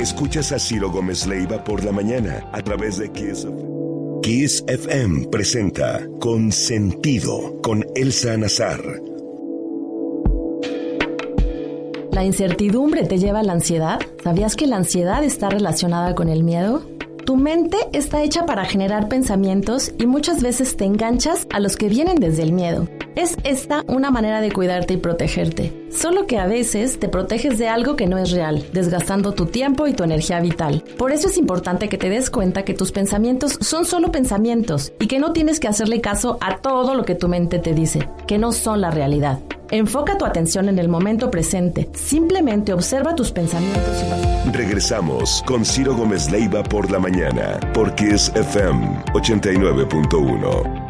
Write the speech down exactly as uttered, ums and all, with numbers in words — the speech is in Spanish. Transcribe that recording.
Escuchas a Ciro Gómez Leiva por la mañana a través de Kiss F M. Kiss F M presenta Consentido con Elsa Nazar. ¿La incertidumbre te lleva a la ansiedad? ¿Sabías que la ansiedad está relacionada con el miedo? Tu mente está hecha para generar pensamientos y muchas veces te enganchas a los que vienen desde el miedo. Es esta una manera de cuidarte y protegerte. Solo que a veces te proteges de algo que no es real, desgastando tu tiempo y tu energía vital. Por eso es importante que te des cuenta que tus pensamientos son solo pensamientos y que no tienes que hacerle caso a todo lo que tu mente te dice, que no son la realidad. Enfoca tu atención en el momento presente. Simplemente observa tus pensamientos y los... Regresamos con Ciro Gómez Leiva por la mañana, por Kiss F M ochenta y nueve punto uno.